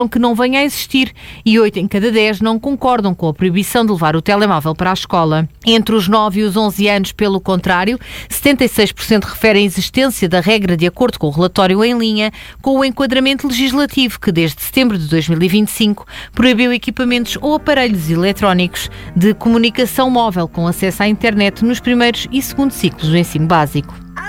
que não venha a existir e 8 em cada 10 não concordam com a proibição de levar o telemóvel para a escola. Entre os 9 e os 11 anos, pelo contrário, 76% referem a existência da regra de acordo com o relatório em linha com o enquadramento legislativo que, desde setembro de 2025, proibiu equipamentos ou aparelhos eletrónicos de comunicação móvel com acesso à internet nos primeiros e segundo ciclos do ensino básico.